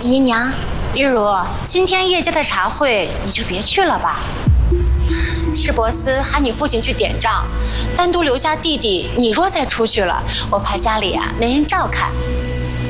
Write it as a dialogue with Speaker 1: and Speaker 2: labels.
Speaker 1: 姨娘，
Speaker 2: 玉茹，今天叶家的茶会你就别去了吧。施伯斯喊你父亲去点账，单独留下弟弟。你若再出去了，我怕家里没人照看。